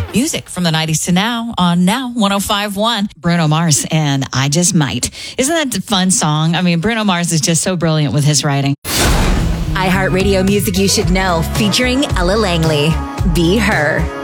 Music from the 90s to now on Now 105.1. Bruno Mars and I Just Might. Isn't that a fun song? I mean, Bruno Mars is just so brilliant with his writing. iHeartRadio Music You Should Know, featuring Ella Langley. Be Her.